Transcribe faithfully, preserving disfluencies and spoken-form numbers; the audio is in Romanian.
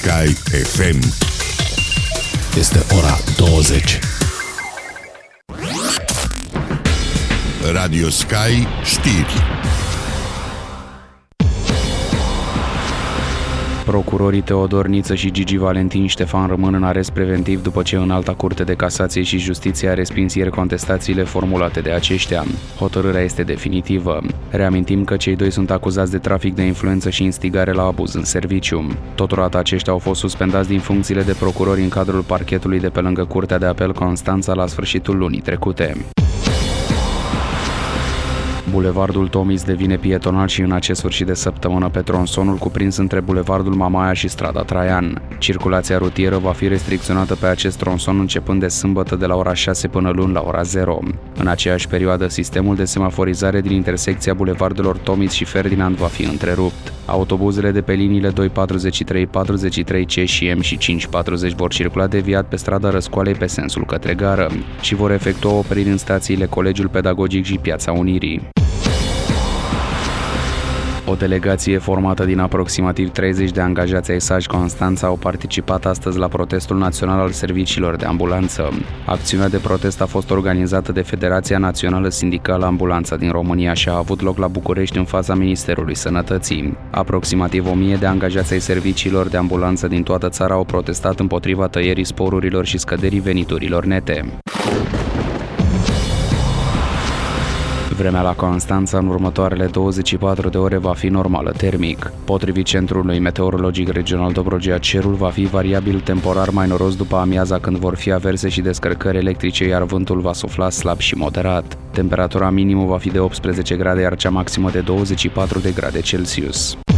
Sky F M. Este ora douăzeci. Radio Sky știri. Procurorii Teodor Niță și Gigi Valentin Ștefan rămân în arest preventiv după ce Înalta Curte de Casație și Justiție a respins ieri contestațiile formulate de aceștia. Hotărârea este definitivă. Reamintim că cei doi sunt acuzați de trafic de influență și instigare la abuz în serviciu. Totodată aceștia au fost suspendați din funcțiile de procurori în cadrul parchetului de pe lângă Curtea de Apel Constanța la sfârșitul lunii trecute. Bulevardul Tomiz devine pietonal și în acest sfârșit de săptămână pe tronsonul cuprins între Bulevardul Mamaia și strada Traian. Circulația rutieră va fi restricționată pe acest tronson începând de sâmbătă de la ora șase până luni la ora zero. În aceeași perioadă, sistemul de semaforizare din intersecția bulevardelor Tomiz și Ferdinand va fi întrerupt. Autobuzele de pe liniile doi patruzeci și trei, patruzeci și trei C și M și cinci patruzeci vor circula deviat pe strada Răscoalei pe sensul către gară și vor efectua opriri în stațiile Colegiul Pedagogic și Piața Unirii. O delegație formată din aproximativ treizeci de angajați ai S A J Constanța au participat astăzi la protestul național al serviciilor de ambulanță. Acțiunea de protest a fost organizată de Federația Națională Sindicală Ambulanța din România și a avut loc la București în fața Ministerului Sănătății. Aproximativ o mie de angajați ai serviciilor de ambulanță din toată țara au protestat împotriva tăierii sporurilor și scăderii veniturilor nete. Vremea la Constanța în următoarele douăzeci și patru de ore va fi normală termic. Potrivit Centrului Meteorologic Regional Dobrogea, cerul va fi variabil temporar mai noros după amiaza când vor fi averse și descărcări electrice, iar vântul va sufla slab și moderat. Temperatura minimă va fi de optsprezece grade, iar cea maximă de douăzeci și patru de grade Celsius.